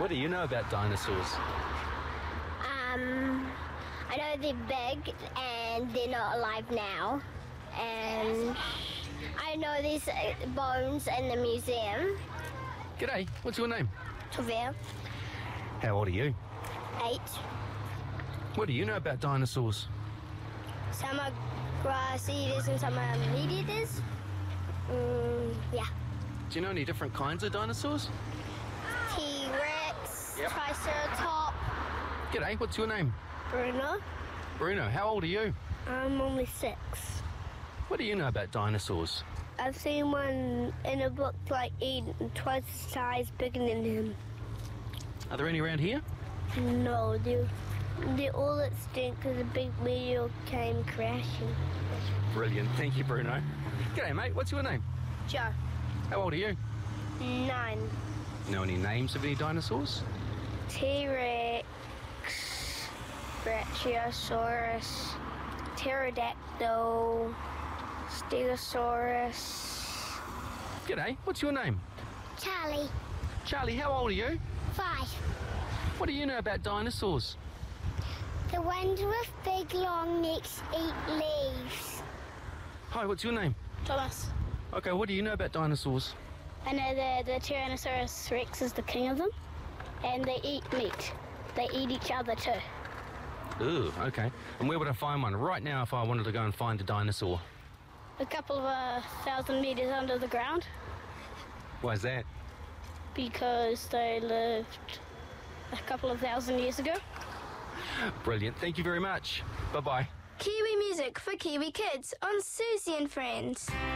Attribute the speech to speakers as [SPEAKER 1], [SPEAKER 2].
[SPEAKER 1] What do you know about dinosaurs?
[SPEAKER 2] I know they're big and they're not alive now. And I know there's bones in the museum.
[SPEAKER 1] G'day, what's your name?
[SPEAKER 2] Tavia,
[SPEAKER 1] How old are you?
[SPEAKER 2] 8.
[SPEAKER 1] What do you know about dinosaurs?
[SPEAKER 2] Some are grass eaters and some are meat eaters. Yeah.
[SPEAKER 1] Do you know any different kinds of dinosaurs?
[SPEAKER 2] T-Rex,
[SPEAKER 1] Yep.
[SPEAKER 2] Triceratops,
[SPEAKER 1] G'day, what's your name?
[SPEAKER 2] Bruno.
[SPEAKER 1] Bruno, how old are you?
[SPEAKER 2] I'm only 6.
[SPEAKER 1] What do you know about dinosaurs?
[SPEAKER 2] I've seen one in a book like Eden, twice the size, bigger than him.
[SPEAKER 1] Are there any around here?
[SPEAKER 2] No, they're all extinct because a big meteor came crashing.
[SPEAKER 1] Brilliant, thank you, Bruno. G'day, mate, what's your name?
[SPEAKER 2] Joe,
[SPEAKER 1] How old are you?
[SPEAKER 2] 9.
[SPEAKER 1] Know any names of any dinosaurs?
[SPEAKER 2] T-Rex, Brachiosaurus, Pterodactyl, Stegosaurus.
[SPEAKER 1] G'day, what's your name?
[SPEAKER 2] Charlie,
[SPEAKER 1] Charlie, how old are you?
[SPEAKER 2] 5.
[SPEAKER 1] What do you know about dinosaurs?
[SPEAKER 2] The ones with big long necks eat leaves.
[SPEAKER 1] Hi, what's your name?
[SPEAKER 2] Thomas.
[SPEAKER 1] Okay, what do you know about dinosaurs?
[SPEAKER 2] I know the Tyrannosaurus Rex is the king of them, and they eat meat. They eat each other too.
[SPEAKER 1] Ooh, okay. And where would I find one right now if I wanted to go and find a dinosaur?
[SPEAKER 2] A couple of 1,000 meters under the ground,
[SPEAKER 1] Why is that?
[SPEAKER 2] because they lived a couple of thousand years ago.
[SPEAKER 1] Brilliant, thank you very much. Bye-bye.
[SPEAKER 3] Kiwi music for Kiwi kids on Susie and Friends.